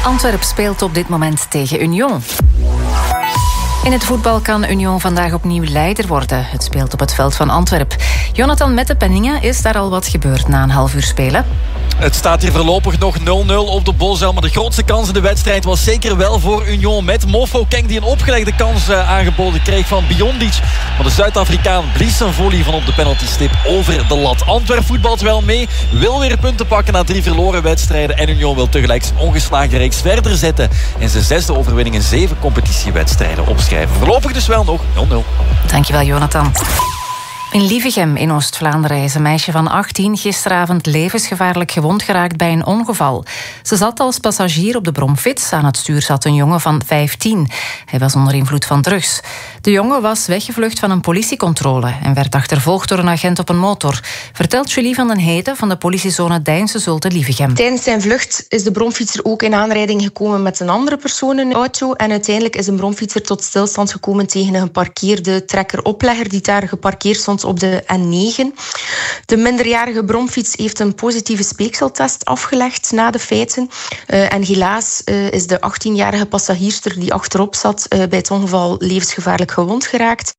Antwerp speelt op dit moment tegen Union. In het voetbal kan Union vandaag opnieuw leider worden. Het speelt op het veld van Antwerp. Jonathan Mette-Penninga, is daar al wat gebeurd na een half uur spelen? Het staat hier voorlopig nog 0-0 op de Bosuil. Maar de grootste kans in de wedstrijd was zeker wel voor Union. Met Mofo Keng die een opgelegde kans aangeboden kreeg van Biondic. Maar de Zuid-Afrikaan blies zijn volley van op de penaltystip over de lat. Antwerp voetbalt wel mee. Wil weer punten pakken na 3 verloren wedstrijden. En Union wil tegelijk zijn ongeslagen reeks verder zetten. En zijn 6e overwinning in 7 competitiewedstrijden opschrijven. Voorlopig dus wel nog 0-0. Dankjewel, Jonathan. In Lievegem in Oost-Vlaanderen is een meisje van 18 gisteravond levensgevaarlijk gewond geraakt bij een ongeval. Ze zat als passagier op de bromfiets. Aan het stuur zat een jongen van 15. Hij was onder invloed van drugs. De jongen was weggevlucht van een politiecontrole en werd achtervolgd door een agent op een motor. Vertelt Julie van den Heden van de politiezone Deinse Zulte-Lievegem. Tijdens zijn vlucht is de bromfietser ook in aanrijding gekomen met een andere persoon in de auto. En uiteindelijk is een bromfietser tot stilstand gekomen tegen een geparkeerde trekker-oplegger die daar geparkeerd stond op de N9. De minderjarige bromfiets heeft een positieve speekseltest afgelegd na de feiten. En helaas is de 18-jarige passagierster die achterop zat bij het ongeval levensgevaarlijk gewond geraakt.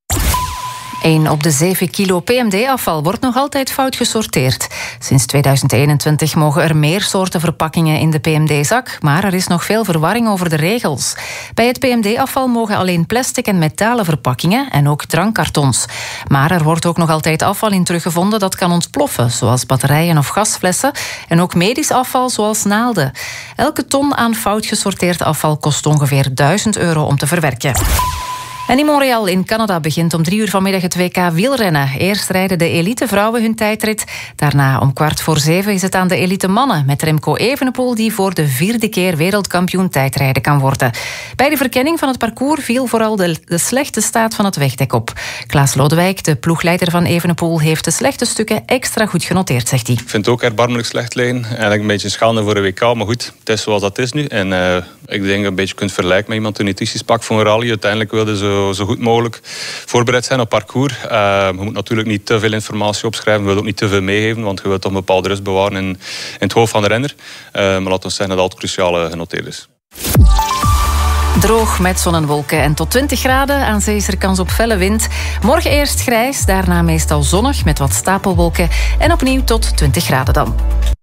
1 op de 7 kilo PMD-afval wordt nog altijd fout gesorteerd. Sinds 2021 mogen er meer soorten verpakkingen in de PMD-zak, maar er is nog veel verwarring over de regels. Bij het PMD-afval mogen alleen plastic en metalen verpakkingen en ook drankkartons. Maar er wordt ook nog altijd afval in teruggevonden dat kan ontploffen, zoals batterijen of gasflessen, en ook medisch afval zoals naalden. Elke ton aan fout gesorteerd afval kost ongeveer €1000 om te verwerken. En in Montreal in Canada begint om 3 uur vanmiddag het WK wielrennen. Eerst rijden de elite vrouwen hun tijdrit. Daarna om 6:15 is het aan de elite mannen met Remco Evenepoel die voor de 4e keer wereldkampioen tijdrijden kan worden. Bij de verkenning van het parcours viel vooral de slechte staat van het wegdek op. Klaas Lodewijk, de ploegleider van Evenepoel, heeft de slechte stukken extra goed genoteerd, zegt hij. Ik vind het ook erbarmelijk slecht liggen. Eigenlijk een beetje schande voor een WK, maar goed, het is zoals dat is nu. En ik denk dat je een beetje kunt vergelijken met iemand die nutrities pakt voor een rally. Uiteindelijk wilde ze zo goed mogelijk voorbereid zijn op parcours. Je moet natuurlijk niet te veel informatie opschrijven. Je wilt ook niet te veel meegeven, want je wilt toch een bepaalde rust bewaren in het hoofd van de renner. Maar laten we zeggen dat al het cruciale genoteerd is. Droog met zon en wolken en tot 20 graden. Aan zee is er kans op felle wind. Morgen eerst grijs, daarna meestal zonnig met wat stapelwolken. En opnieuw tot 20 graden dan.